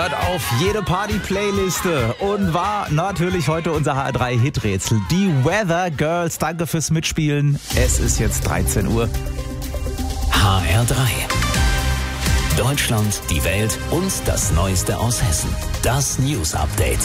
Hört auf jede Party-Playliste und war natürlich heute unser HR3-Hiträtsel. Die Weather Girls, danke fürs Mitspielen. Es ist jetzt 13 Uhr. HR3. Deutschland, die Welt und das Neueste aus Hessen. Das News Update.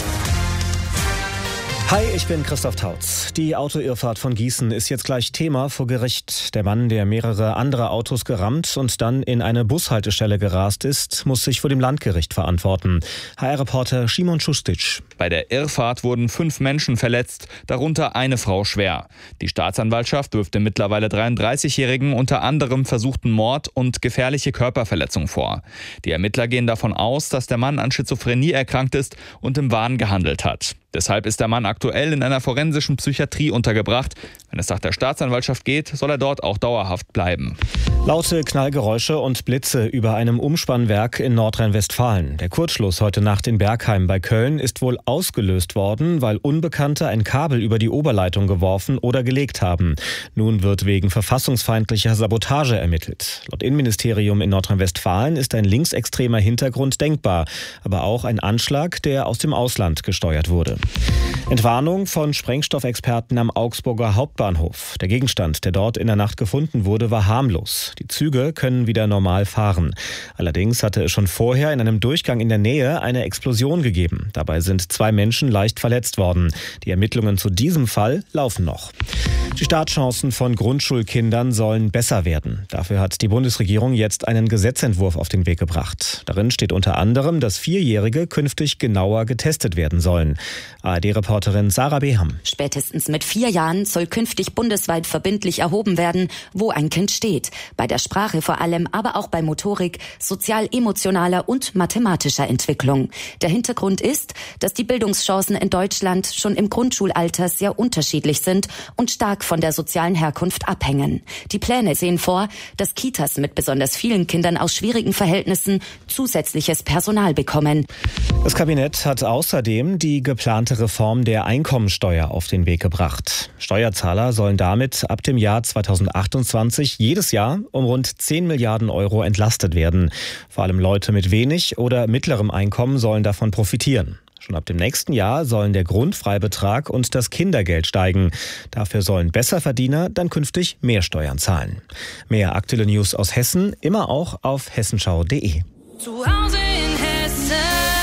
Hi, ich bin Christoph Tautz. Die Autoirrfahrt von Gießen ist jetzt gleich Thema vor Gericht. Der Mann, der mehrere andere Autos gerammt und dann in eine Bushaltestelle gerast ist, muss sich vor dem Landgericht verantworten. HR-Reporter Szymon Schustic. Bei der Irrfahrt wurden 5 Menschen verletzt, darunter eine Frau schwer. Die Staatsanwaltschaft wirft dem mittlerweile 33-Jährigen unter anderem versuchten Mord und gefährliche Körperverletzung vor. Die Ermittler gehen davon aus, dass der Mann an Schizophrenie erkrankt ist und im Wahn gehandelt hat. Deshalb ist der Mann aktuell in einer forensischen Psychiatrie untergebracht. Wenn es nach der Staatsanwaltschaft geht, soll er dort auch dauerhaft bleiben. Laute Knallgeräusche und Blitze über einem Umspannwerk in Nordrhein-Westfalen. Der Kurzschluss heute Nacht in Bergheim bei Köln ist wohl ausgelöst worden, weil Unbekannte ein Kabel über die Oberleitung geworfen oder gelegt haben. Nun wird wegen verfassungsfeindlicher Sabotage ermittelt. Laut Innenministerium in Nordrhein-Westfalen ist ein linksextremer Hintergrund denkbar, aber auch ein Anschlag, der aus dem Ausland gesteuert wurde. Entwarnung von Sprengstoffexperten am Augsburger Hauptbahnhof. Der Gegenstand, der dort in der Nacht gefunden wurde, war harmlos. Die Züge können wieder normal fahren. Allerdings hatte es schon vorher in einem Durchgang in der Nähe eine Explosion gegeben. Dabei sind 2 Menschen leicht verletzt worden. Die Ermittlungen zu diesem Fall laufen noch. Die Startchancen von Grundschulkindern sollen besser werden. Dafür hat die Bundesregierung jetzt einen Gesetzentwurf auf den Weg gebracht. Darin steht unter anderem, dass 4-Jährige künftig genauer getestet werden sollen. ARD-Reporterin Sarah Beham. Spätestens mit 4 Jahren soll künftig bundesweit verbindlich erhoben werden, wo ein Kind steht. Bei der Sprache vor allem, aber auch bei Motorik, sozial-emotionaler und mathematischer Entwicklung. Der Hintergrund ist, dass die Bildungschancen in Deutschland schon im Grundschulalter sehr unterschiedlich sind und stark von der sozialen Herkunft abhängen. Die Pläne sehen vor, dass Kitas mit besonders vielen Kindern aus schwierigen Verhältnissen zusätzliches Personal bekommen. Das Kabinett hat außerdem die geplante Reform der Einkommensteuer auf den Weg gebracht. Steuerzahler sollen damit ab dem Jahr 2028 jedes Jahr um rund 10 Milliarden Euro entlastet werden. Vor allem Leute mit wenig oder mittlerem Einkommen sollen davon profitieren. Schon ab dem nächsten Jahr sollen der Grundfreibetrag und das Kindergeld steigen. Dafür sollen Besserverdiener dann künftig mehr Steuern zahlen. Mehr aktuelle News aus Hessen immer auch auf hessenschau.de. Zu Hause in Hessen.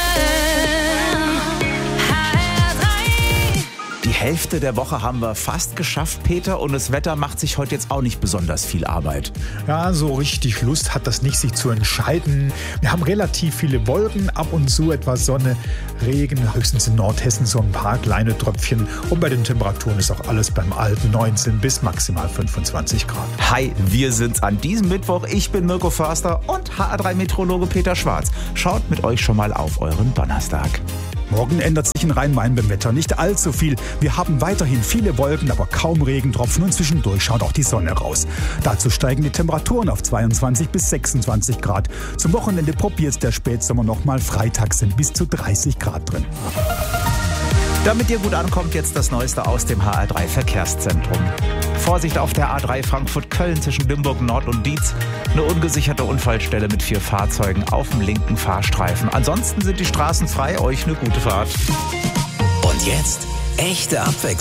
Die Hälfte der Woche haben wir fast geschafft, Peter, und das Wetter macht sich heute jetzt auch nicht besonders viel Arbeit. Ja, so richtig Lust hat das nicht, sich zu entscheiden. Wir haben relativ viele Wolken, ab und zu etwas Sonne, Regen, höchstens in Nordhessen so ein paar kleine Tröpfchen. Und bei den Temperaturen ist auch alles beim alten 19 bis maximal 25 Grad. Hi, wir sind's an diesem Mittwoch. Ich bin Mirko Förster und HR3-Meteorologe Peter Schwarz. Schaut mit euch schon mal auf euren Donnerstag. Morgen ändert sich in Rhein-Main beim Wetter nicht allzu viel. Wir haben weiterhin viele Wolken, aber kaum Regentropfen und zwischendurch schaut auch die Sonne raus. Dazu steigen die Temperaturen auf 22 bis 26 Grad. Zum Wochenende probiert der Spätsommer nochmal. Freitag sind bis zu 30 Grad drin. Damit ihr gut ankommt, jetzt das Neueste aus dem HR3-Verkehrszentrum. Vorsicht auf der A3 Frankfurt-Köln zwischen Limburg Nord und Dietz. Eine ungesicherte Unfallstelle mit 4 Fahrzeugen auf dem linken Fahrstreifen. Ansonsten sind die Straßen frei. Euch eine gute Fahrt. Und jetzt echte Abwechslung.